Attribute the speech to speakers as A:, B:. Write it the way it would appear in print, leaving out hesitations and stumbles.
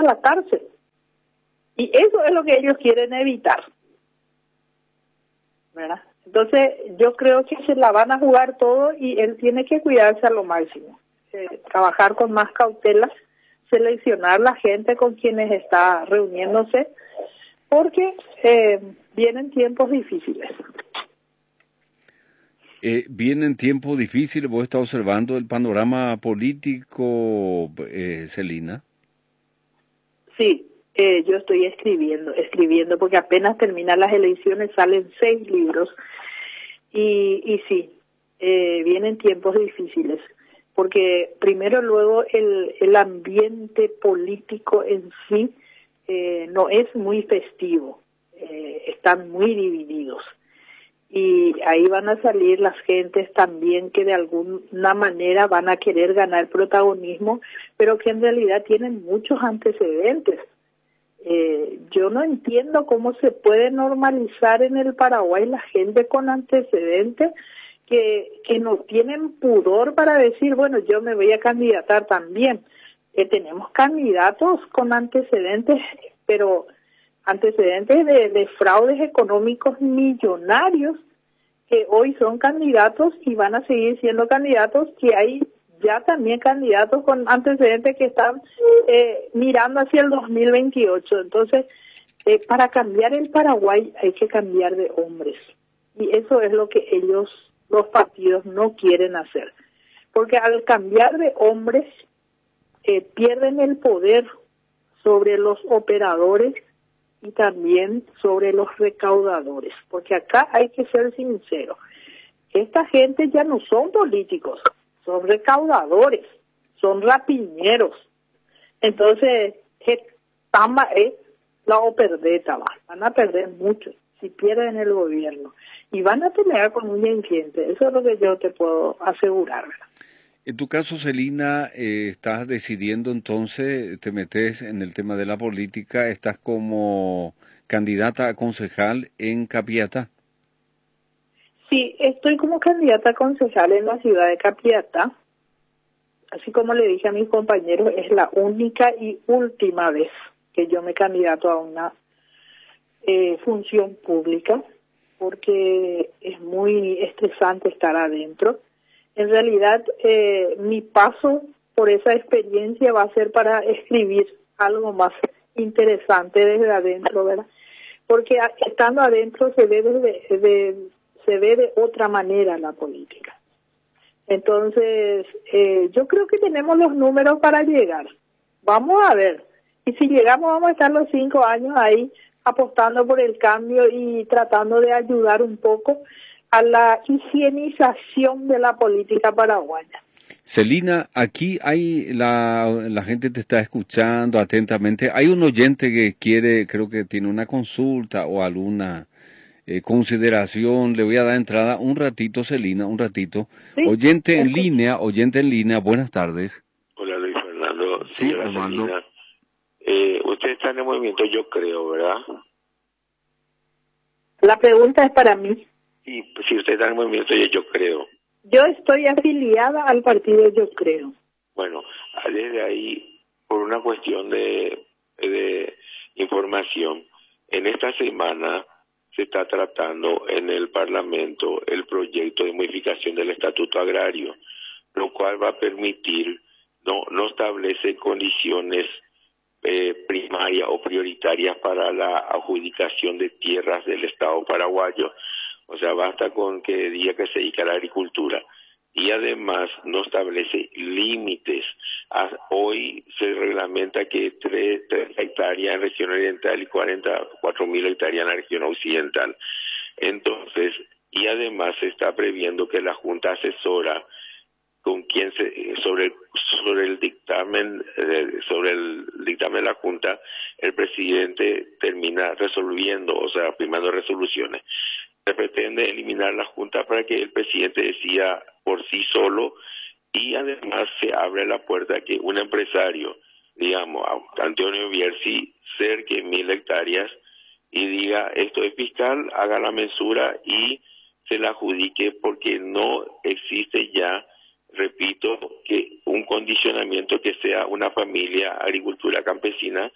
A: la cárcel. Y eso es lo que ellos quieren evitar, ¿verdad? Entonces, yo creo que se la van a jugar todo y él tiene que cuidarse a lo máximo. Trabajar con más cautela, seleccionar la gente con quienes está reuniéndose, porque vienen tiempos difíciles.
B: Vienen tiempos difíciles. ¿Vos estás observando el panorama político, Celina?
A: Sí. Yo estoy escribiendo, porque apenas terminan las elecciones, salen 6 libros, y sí, vienen tiempos difíciles, porque primero luego el ambiente político en sí no es muy festivo, están muy divididos, y ahí van a salir las gentes también que de alguna manera van a querer ganar protagonismo, pero que en realidad tienen muchos antecedentes. Yo no entiendo cómo se puede normalizar en el Paraguay la gente con antecedentes que no tienen pudor para decir, bueno, yo me voy a candidatar también. Tenemos candidatos con antecedentes, pero antecedentes de fraudes económicos millonarios, que hoy son candidatos y van a seguir siendo candidatos, que hay ya también candidatos con antecedentes que están mirando hacia el 2028. Entonces, para cambiar el Paraguay hay que cambiar de hombres. Y eso es lo que ellos, los partidos, no quieren hacer. Porque al cambiar de hombres, pierden el poder sobre los operadores y también sobre los recaudadores. Porque acá hay que ser sinceros. Esta gente ya no son políticos, son recaudadores, son rapiñeros. Entonces, la operdeta van a perder mucho si pierden el gobierno. Y van a pelear con un gente. Eso es lo que yo te puedo asegurar.
B: En tu caso, Celina, estás decidiendo entonces, te metes en el tema de la política, estás como candidata a concejal en Capiatá.
A: Sí, estoy como candidata a concejal en la ciudad de Capiatá. Así como le dije a mis compañeros, es la única y última vez que yo me candidato a una función pública, porque es muy estresante estar adentro. En realidad, mi paso por esa experiencia va a ser para escribir algo más interesante desde adentro, ¿verdad? Porque estando adentro se ve de otra manera la política. Entonces, yo creo que tenemos los números para llegar. Vamos a ver. Y si llegamos, vamos a estar los 5 años ahí apostando por el cambio y tratando de ayudar un poco a la higienización de la política paraguaya.
B: Celina, aquí hay la gente te está escuchando atentamente. Hay un oyente que quiere, creo que tiene una consulta o alguna consideración. Le voy a dar entrada un ratito, Celina, un ratito.
A: ¿Sí?
B: Oyente en línea, buenas tardes.
C: Hola, Luis Fernando.
B: Sí, Osvaldo.
C: Usted está en el movimiento Yo Creo, ¿verdad?
A: La pregunta es para mí.
C: Y pues, si usted está en el movimiento Yo Creo.
A: Yo estoy afiliada al partido Yo Creo.
C: Bueno, desde ahí, por una cuestión de información, en esta semana se está tratando en el Parlamento el proyecto de modificación del Estatuto Agrario, lo cual va a permitir, no establece condiciones primarias o prioritarias para la adjudicación de tierras del Estado paraguayo. O sea, basta con que diga que se dedica a la agricultura. Y además no establece límites. Hoy se reglamenta que 3 hectáreas en región oriental y 44.000 hectáreas en la región occidental. Entonces, y además se está previendo que la Junta Asesora con quien sobre el dictamen de la Junta, el presidente termina resolviendo, o sea, primando resoluciones. Se pretende eliminar la Junta para que el presidente decida por sí solo, y además se abre la puerta a que un empresario, digamos, Antonio Bierzi, cerque 1.000 hectáreas y diga esto es fiscal, haga la mensura y se la adjudique, porque no existe ya, repito, que un condicionamiento que sea una familia agricultura campesina